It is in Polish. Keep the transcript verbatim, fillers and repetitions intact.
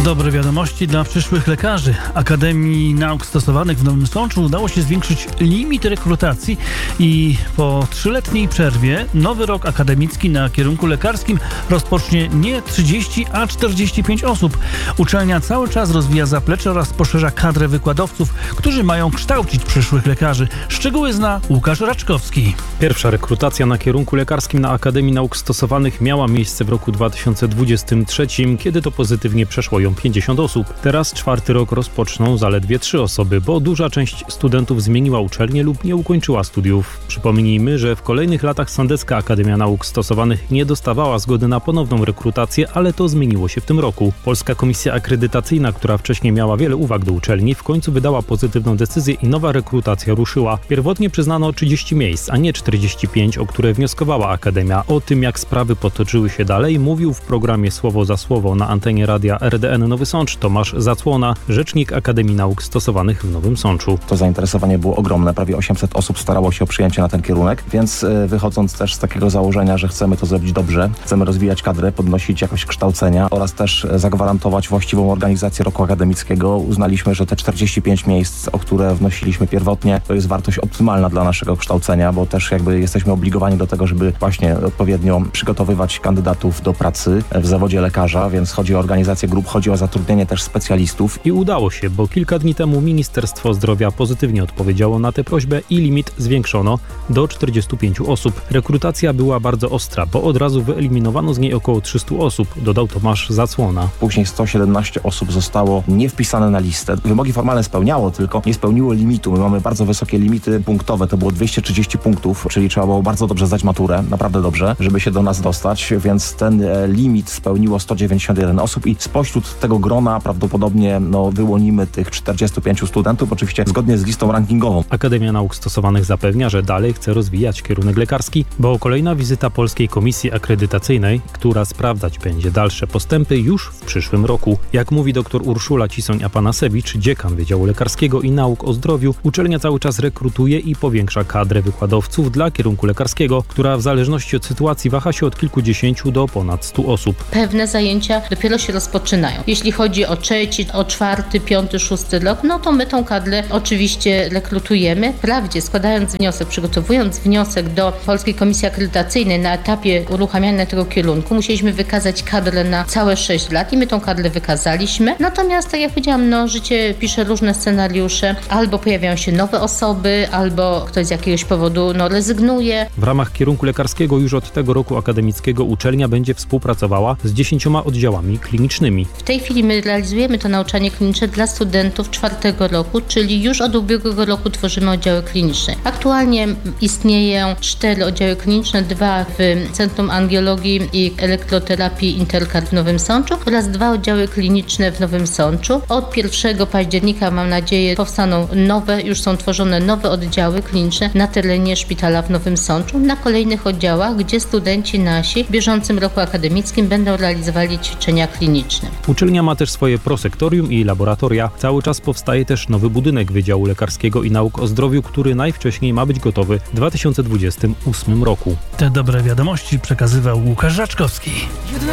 Dobre wiadomości dla przyszłych lekarzy. Akademii Nauk Stosowanych w Nowym Sączu udało się zwiększyć limit rekrutacji i po trzyletniej przerwie nowy rok akademicki na kierunku lekarskim rozpocznie nie trzydzieści, a czterdzieści pięć osób. Uczelnia cały czas rozwija zaplecze oraz poszerza kadrę wykładowców, którzy mają kształcić przyszłych lekarzy. Szczegóły zna Łukasz Raczkowski. Pierwsza rekrutacja na kierunku lekarskim na Akademii Nauk Stosowanych miała miejsce w roku dwa tysiące dwudziestym trzecim, kiedy to pozytywnie przeszło ją pięćdziesiąt osób. Teraz czwarty rok rozpoczną zaledwie trzy osoby, bo duża część studentów zmieniła uczelnię lub nie ukończyła studiów. Przypomnijmy, że w kolejnych latach Sandecka Akademia Nauk Stosowanych nie dostawała zgody na ponowną rekrutację, ale to zmieniło się w tym roku. Polska Komisja Akredytacyjna, która wcześniej miała wiele uwag do uczelni, w końcu wydała pozytywną decyzję i nowa rekrutacja ruszyła. Pierwotnie przyznano trzydzieści miejsc, a nie czterdzieści pięć, o które wnioskowała Akademia. O tym, jak sprawy potoczyły się dalej, mówił w programie Słowo za Słowo na antenie radia R D N Nowy Sącz Tomasz Zacłona, rzecznik Akademii Nauk Stosowanych w Nowym Sączu. To zainteresowanie było ogromne, prawie osiemset osób starało się o przyjęcie na ten kierunek, więc wychodząc też z takiego założenia, że chcemy to zrobić dobrze, chcemy rozwijać kadrę, podnosić jakość kształcenia oraz też zagwarantować właściwą organizację roku akademickiego, uznaliśmy, że te czterdzieści pięć miejsc, o które wnosiliśmy pierwotnie, to jest wartość optymalna dla naszego kształcenia, bo też jakby jesteśmy obligowani do tego, żeby właśnie odpowiednio przygotowywać kandydatów do pracy w zawodzie lekarza, więc chodzi o organizację grup, chodzi o zatrudnienie też specjalistów. I udało się, bo kilka dni temu Ministerstwo Zdrowia pozytywnie odpowiedziało na tę prośbę i limit zwiększono do czterdziestu pięciu osób. Rekrutacja była bardzo ostra, bo od razu wyeliminowano z niej około trzystu osób, dodał Tomasz Zacłona. Później sto siedemnaście osób zostało nie wpisane na listę. Wymogi formalne spełniało, tylko nie spełniło limitu. My mamy bardzo wysokie limity punktowe, to było dwieście trzydzieści punktów, czyli trzeba było bardzo dobrze zdać maturę, naprawdę dobrze, żeby się do nas dostać, więc ten e, limit spełniło sto dziewięćdziesiąt jeden osób i spośród tego grona prawdopodobnie no, wyłonimy tych czterdziestu pięciu studentów, oczywiście zgodnie z listą rankingową. Akademia Nauk Stosowanych zapewnia, że dalej chce rozwijać kierunek lekarski, bo kolejna wizyta Polskiej Komisji Akredytacyjnej, która sprawdzać będzie dalsze postępy już w przyszłym roku. Jak mówi dr Urszula Cisoń-Apanasewicz, dziekan Wydziału Lekarskiego i Nauk o Zdrowiu, uczelnia cały czas rekrutuje i powiększa kadrę wykładowców dla kierunku lekarskiego, która w zależności od sytuacji waha się od kilkudziesięciu do ponad stu osób. Pewne zajęcia dopiero się rozpoczynają. Jeśli chodzi o trzeci, o czwarty, piąty, szósty rok, no to my tą kadrę oczywiście rekrutujemy. Wprawdzie składając wniosek, przygotowując wniosek do Polskiej Komisji Akredytacyjnej na etapie uruchamiania tego kierunku, musieliśmy wykazać kadrę na całe sześć lat i my tą kadrę wykazaliśmy. Natomiast, tak jak powiedziałam, no życie pisze różne scenariusze. Albo pojawiają się nowe osoby, albo ktoś z jakiegoś powodu no, rezygnuje. W ramach kierunku lekarskiego już od tego roku akademickiego uczelnia będzie współpracowała z dziesięcioma oddziałami klinicznymi. W tej chwili my realizujemy to nauczanie kliniczne dla studentów czwartego roku, czyli już od ubiegłego roku tworzymy oddziały kliniczne. Aktualnie istnieją cztery oddziały kliniczne, dwa w Centrum Angiologii i Elektroterapii Interkar w Nowym Sączu oraz dwa oddziały kliniczne w Nowym Sączu. Od pierwszego października, mam nadzieję, powstaną nowe, już są tworzone nowe oddziały kliniczne na terenie szpitala w Nowym Sączu, na kolejnych oddziałach, gdzie studenci nasi w bieżącym roku akademickim będą realizowali ćwiczenia kliniczne. Uczelnia ma też swoje prosektorium i laboratoria. Cały czas powstaje też nowy budynek Wydziału Lekarskiego i Nauk o Zdrowiu, który najwcześniej ma być gotowy w dwa tysiące dwudziestym ósmym roku. Te dobre wiadomości przekazywał Łukasz Raczkowski.